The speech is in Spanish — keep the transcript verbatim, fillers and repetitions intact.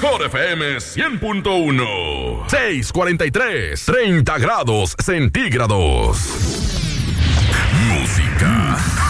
Mejor F M cien punto uno. seiscientos cuarenta y tres, treinta grados centígrados. Música